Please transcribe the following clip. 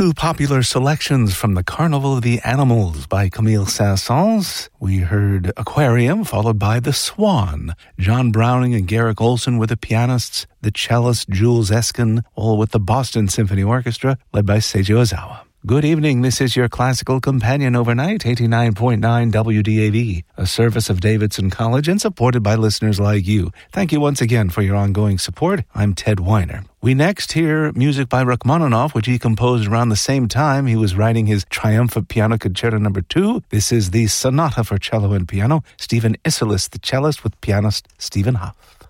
Two popular selections from the Carnival of the Animals by Camille Saint-Saëns. We heard Aquarium, followed by The Swan. John Browning and Garrick Olson were the pianists, the cellist Jules Eskin, all with the Boston Symphony Orchestra, led by Seiji Ozawa. Good evening, this is your classical companion overnight, 89.9 WDAV, a service of Davidson College and supported by listeners like you. Thank you once again for your ongoing support. I'm Ted Weiner. We next hear music by Rachmaninoff, which he composed around the same time he was writing his triumphant Piano Concerto No. 2. This is the Sonata for Cello and Piano. Stephen Isserlis, the cellist, with pianist Stephen Hough.